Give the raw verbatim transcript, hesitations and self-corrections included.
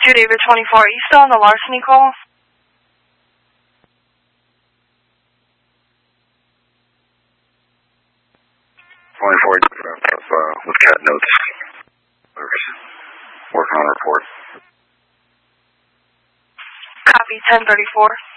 two David twenty-four, are you still on the larceny call? twenty-four, uh, with cat notes. Working on a report. Copy, ten thirty-four.